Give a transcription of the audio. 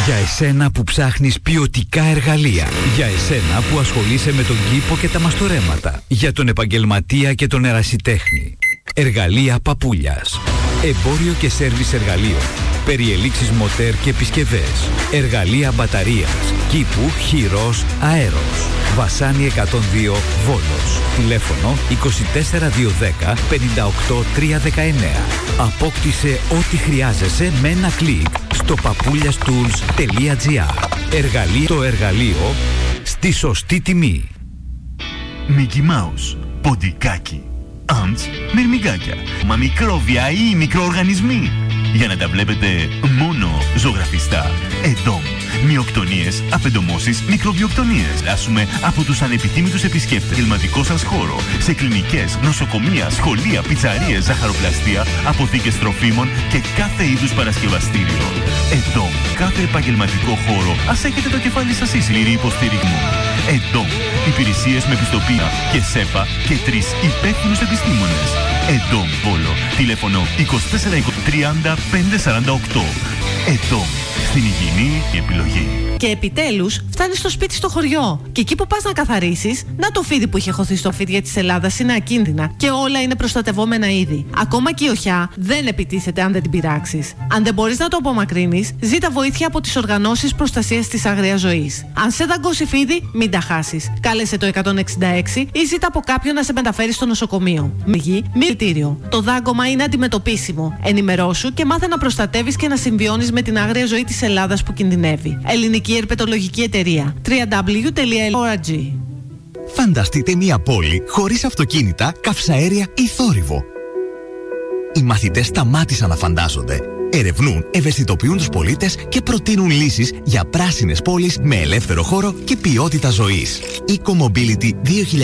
Για εσένα που ψάχνεις ποιοτικά εργαλεία. Για εσένα που ασχολείσαι με τον κήπο και τα μαστορέματα. Για τον επαγγελματία και τον ερασιτέχνη. Εργαλεία Παπούλιας. Εμπόριο και σέρβις εργαλείων. Περιελήξεις μοτέρ και επισκευές. Εργαλεία μπαταρίας. Κήπου, χειρός, αέρος. Βασάνι 102 Βόλος. Τηλέφωνο 24210 58319. Απόκτησε ό,τι χρειάζεσαι με ένα κλικ στο papuliastools.gr. Εργαλείο, το εργαλείο στη σωστή τιμή. Mickey Mouse, ποντικάκι, ants, μυρμηγκάκια, μα μικρόβια ή μικροοργανισμοί. Για να τα βλέπετε μόνο ζωγραφιστά. Εδώ, μειοκτονίες, απεντομώσεις, μικροβιοκτονίες. Λάσουμε από τους ανεπιθύμητους επισκέπτες. Κλιματικό σας χώρο, σε κλινικές, νοσοκομεία, σχολεία, πιτσαρίες, ζαχαροπλαστεία, αποθήκες τροφίμων και κάθε είδους παρασκευαστήριο. Εδώ, κάθε επαγγελματικό χώρο, ας έχετε το κεφάλι σας ίσληρη υποστηριγμού. Εδώ, υπηρεσίες με πιστοποιία και ΣΕΠΑ και 3 υπεύθυνους επιστήμονες. Εδώ, Βόλο, τηλέφωνο 24 30 548. Εδώ, στην υγιεινή επιλογή. Και επιτέλους φτάνεις στο σπίτι στο χωριό. Και εκεί που πας να καθαρίσεις, να το φίδι που είχε χωθεί στο φίδια της Ελλάδας είναι ακίνδυνα και όλα είναι προστατευόμενα είδη. Ακόμα και η οχιά δεν επιτίθεται αν δεν την πειράξεις. Αν δεν μπορείς να το απομακρύνεις, ζήτα βοήθεια από τις οργανώσεις προστασίας της αγριάς ζωής. Αν σε δαγκώσει φίδι, μην τα χάσεις. Κάλεσε το 166 ή ζήτα από κάποιον να σε μεταφέρει στο νοσοκομείο. Μη κριτήριο. Το δάγκωμα είναι αντιμετωπίσιμο. Ενημερώσου και μάθε να προστατεύεις και να συμβιώνεις με την άγρια ζωή της Ελλάδας που κινδυνεύει. Ελληνική Ερπετολογική Εταιρεία. www.org. Φανταστείτε μια πόλη χωρίς αυτοκίνητα, καυσαέρια ή θόρυβο. Οι μαθητές σταμάτησαν να φαντάζονται. Ερευνούν, ευαισθητοποιούν τους πολίτες και προτείνουν λύσεις για πράσινες πόλεις με ελεύθερο χώρο και ποιότητα ζωής. Eco Mobility 2000